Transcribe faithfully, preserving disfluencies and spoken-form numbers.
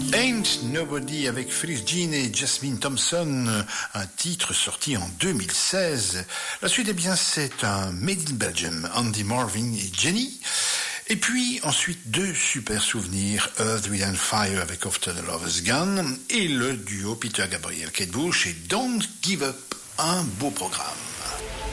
Ain't Nobody avec Felix Jean et Jasmine Thompson, un titre sorti en deux mille seize. La suite, eh bien, c'est un Made in Belgium, Andy Marvin et Jenny. Et puis, ensuite, deux super souvenirs, Earth, Wind and Fire avec After the Lover's Gone et le duo Peter Gabriel, Kate Bush et Don't Give Up, un beau programme.